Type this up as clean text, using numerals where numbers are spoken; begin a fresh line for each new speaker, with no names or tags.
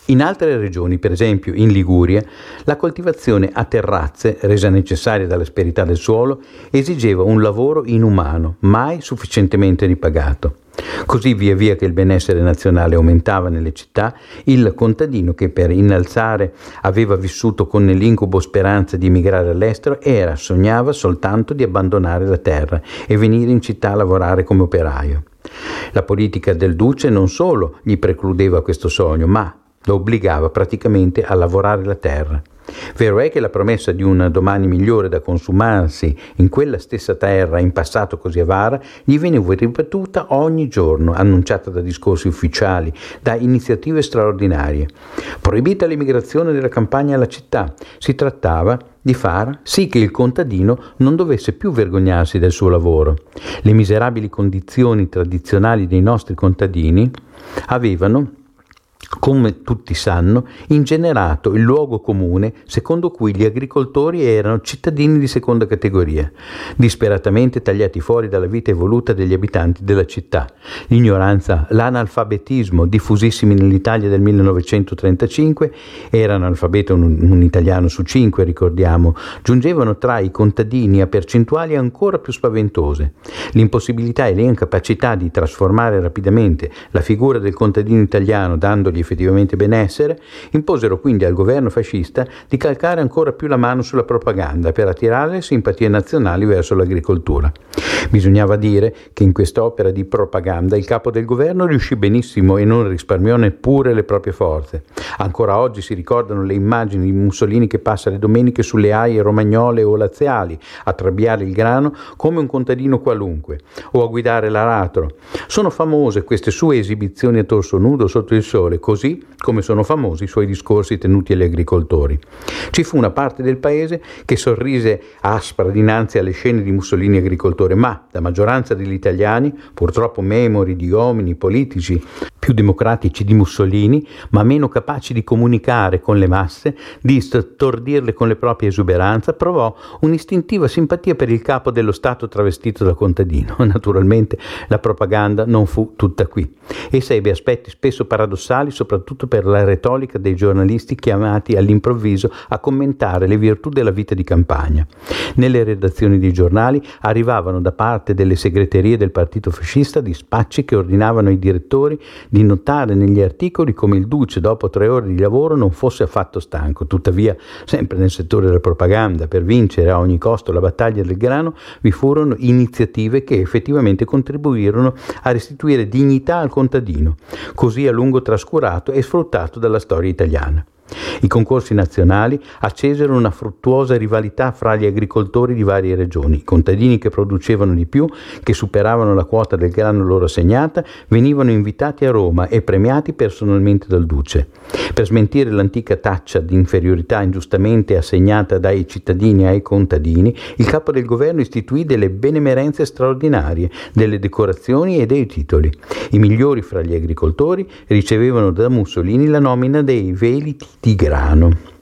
In altre regioni, per esempio in Liguria, la coltivazione a terrazze, resa necessaria dall'asperità del suolo, esigeva un lavoro inumano, mai sufficientemente ripagato. Così via via che il benessere nazionale aumentava nelle città, il contadino che per innalzare aveva vissuto con l'incubo speranza di emigrare all'estero sognava soltanto di abbandonare la terra e venire in città a lavorare come operaio. La politica del duce non solo gli precludeva questo sogno, ma lo obbligava praticamente a lavorare la terra. Vero è che la promessa di un domani migliore da consumarsi in quella stessa terra in passato così avara gli veniva ripetuta ogni giorno, annunciata da discorsi ufficiali, da iniziative straordinarie. Proibita l'emigrazione della campagna alla città, si trattava di far sì che il contadino non dovesse più vergognarsi del suo lavoro. Le miserabili condizioni tradizionali dei nostri contadini avevano, come tutti sanno, ingenerato il luogo comune secondo cui gli agricoltori erano cittadini di seconda categoria, disperatamente tagliati fuori dalla vita evoluta degli abitanti della città. L'ignoranza, l'analfabetismo diffusissimi nell'Italia del 1935, era analfabeto un italiano su 5, ricordiamo, giungevano tra i contadini a percentuali ancora più spaventose. L'impossibilità e l'incapacità di trasformare rapidamente la figura del contadino italiano dandogli effettivamente benessere, imposero quindi al governo fascista di calcare ancora più la mano sulla propaganda per attirare le simpatie nazionali verso l'agricoltura. Bisognava dire che in quest'opera di propaganda il capo del governo riuscì benissimo e non risparmiò neppure le proprie forze. Ancora oggi si ricordano le immagini di Mussolini che passa le domeniche sulle aie romagnole o laziali a trabiare il grano come un contadino qualunque o a guidare l'aratro. Sono famose queste sue esibizioni a torso nudo sotto il sole, così come sono famosi i suoi discorsi tenuti agli agricoltori. Ci fu una parte del paese che sorrise aspra dinanzi alle scene di Mussolini agricoltore, ma la maggioranza degli italiani, purtroppo memori di uomini politici più democratici di Mussolini, ma meno capaci di comunicare con le masse, di stordirle con le proprie esuberanze, provò un'istintiva simpatia per il capo dello Stato travestito da contadino. Naturalmente la propaganda non fu tutta qui. Essa ebbe aspetti spesso paradossali, soprattutto per la retorica dei giornalisti chiamati all'improvviso a commentare le virtù della vita di campagna. Nelle redazioni dei giornali arrivavano da parte delle segreterie del partito fascista dispacci che ordinavano ai direttori di notare negli articoli come il duce dopo 3 ore di lavoro non fosse affatto stanco. Tuttavia, sempre nel settore della propaganda, per vincere a ogni costo la battaglia del grano, vi furono iniziative che effettivamente contribuirono a restituire dignità al contadino, così a lungo trascurato e sfruttato dalla storia italiana. I concorsi nazionali accesero una fruttuosa rivalità fra gli agricoltori di varie regioni. I contadini che producevano di più, che superavano la quota del grano loro assegnata, venivano invitati a Roma e premiati personalmente dal duce. Per smentire l'antica taccia di inferiorità ingiustamente assegnata dai cittadini ai contadini, il capo del governo istituì delle benemerenze straordinarie, delle decorazioni e dei titoli. I migliori fra gli agricoltori ricevevano da Mussolini la nomina dei veliti di grano.